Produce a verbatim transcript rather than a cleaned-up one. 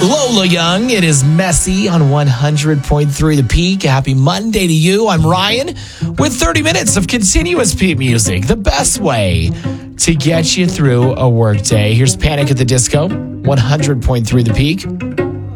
Lola Young, it is Messy on one hundred point three The Peak. Happy Monday to you. I'm Ryan with thirty minutes of continuous Peak music, the best way to get you through a workday. Here's Panic at the Disco, one hundred point three The Peak.